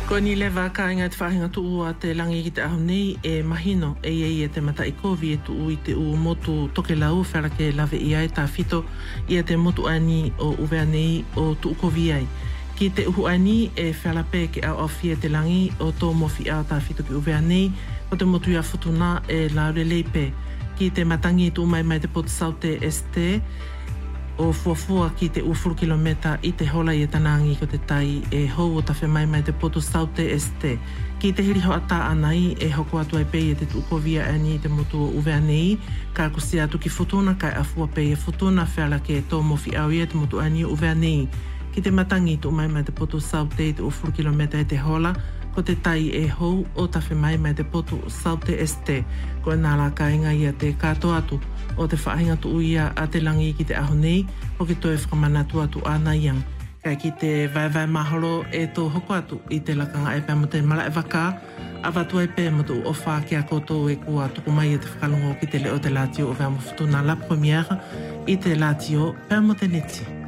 Ko ni lewa ka inga te whahinga tuu a te langi ki te ahu nei e mahino e te mata i kovi e tuu i te u motu toke lau whera ke lawe i ai tā whito i te motu ani o uwea nei o tuu kovi ai. Ki te uhu ani e whera pē ke au awhi e te langi o tō mofi au tā whito ki uwea nei o te motu ia whutuna e laure leipe. Ki te matangi tu mai te potu saute este o fuafua ki te ufuru kilometa i te hola i e tanangi ko te tai e hou o tawhi mai te potu saute este. Ki te hiri ho ata anai e hoko atu ai pei e te tuukovia ani i te motu o uwea nei, ka kusi atu ki futuna kai afua pei e futuna whiala ke tō mofi au i e te motu ani o uwea nei. Ki te matangi tu mai te potu saute i te ufuru kilometa i te hola, ko te tai e hou o tawhi mai te potu saute este. Ko e nāla ka inga ia te kato atu o te whahinga tu uia a te langi ki te aho nei, o ki toi whakamanatu atu ana iang. Kai ki te vai mahoro e tō hoko atu i te lakanga e pēr mo te mala e waka, a watu ai pēr mo tu o wha ki a koutou e kua tuku mai e te whakalongo ki te leo te latio o vea mo futuna la premiere i te latio pēr mo te neti.